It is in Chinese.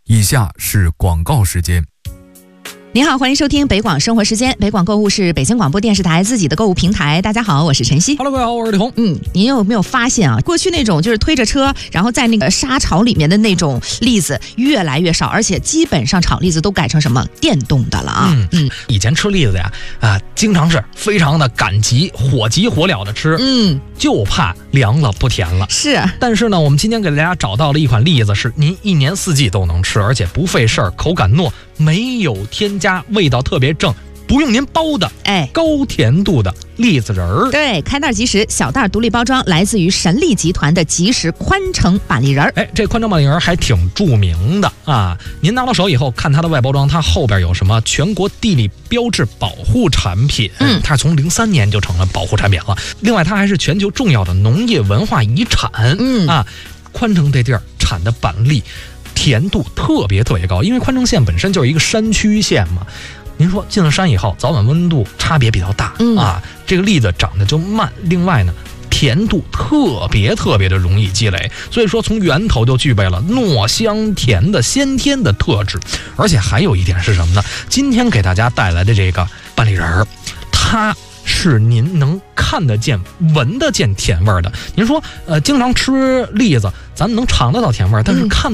以下是广告时间。 您好，欢迎收听北广生活时间。北广购物是北京广播电视台自己的购物平台。大家好，我是晨曦。 Hello， 各位好，我是李红。 您有没有发现啊？过去那种就是推着车，然后在那个沙槽里面的那种栗子越来越少，而且基本上炒栗子都改成什么电动的了啊？ 以前吃栗子呀，经常是非常的赶急，火急火燎的吃，就怕凉了不甜了。 是， 但是呢，我们今天给大家找到了一款栗子，是您一年四季都能吃，而且不费事儿，口感糯，没有添加，味道特别正，不用您包的，高甜度的栗子仁儿。 对，开袋即食，小袋独立包装，来自于神力集团的即食宽城板栗仁儿。 这宽城板栗仁儿还挺著名的啊！您拿到手以后，看它的外包装，它后边有什么全国地理标志保护产品，它是从03年就成了保护产品了。另外，它还是全球重要的农业文化遗产。宽城这地儿产的板栗，甜度特别高，因为宽城县本身就是一个山区县嘛。您说进了山以后，早晚温度差别比较大，这个栗子长得就慢。另外呢，甜度特别的容易积累，所以说从源头就具备了糯香甜的先天的特质。而且还有一点是什么呢？今天给大家带来的这个板栗仁儿，它是您能看得见、闻得见甜味的。您说，经常吃栗子，咱们能尝得到甜味，但是看